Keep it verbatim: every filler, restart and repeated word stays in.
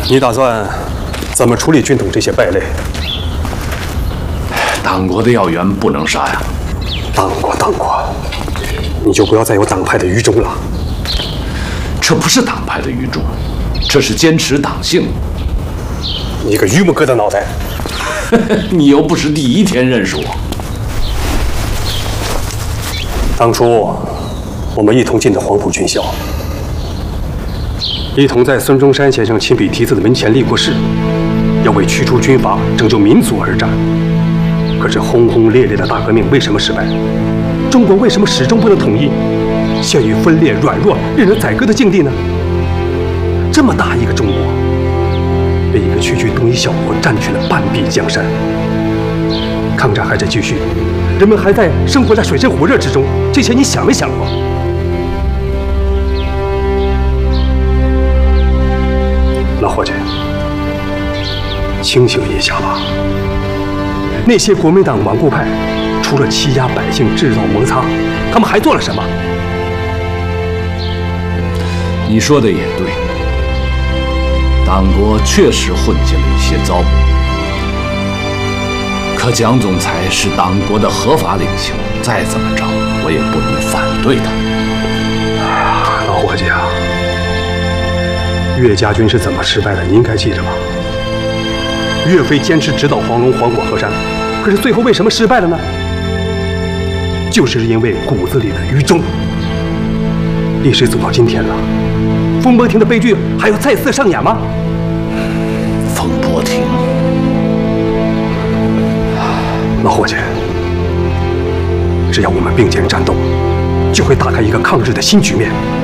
你打算怎么处理军统这些败类？ 党国的要员不能杀呀！ 党国，党国，你就不要再有党派的愚忠了。 这不是党派的愚忠，这是坚持党性。 你个榆木疙瘩脑袋！ 你又不是第一天认识我。 当初我们一同进的黄埔军校，一同在孙中山先生亲笔题字的门前立过誓，要为驱除军阀、拯救民族而战。可是轰轰烈烈的大革命为什么失败？中国为什么始终不能统一，陷于分裂、软弱、任人宰割的境地呢？这么大一个中国，被一个区区东夷小国占据了半壁江山。抗战还在继续，人们还在生活在水深火热之中，这些你想没想过？老伙计，清醒一下吧。那些国民党顽固派，除了欺压百姓、制造摩擦，他们还做了什么？ 你说的也对，党国确实混进了一些糟粕。可蒋总裁是党国的合法领袖，再怎么着，我也不能反对他。 老伙计啊，岳家军是怎么失败的？你应该记着吧。岳飞坚持直捣黄龙、黄果河山，可是最后为什么失败了呢？就是因为骨子里的愚忠。历史走到今天了，风波亭的悲剧还要再次上演吗？ 风波亭， 老伙计，只要我们并肩战斗，就会打开一个抗日的新局面。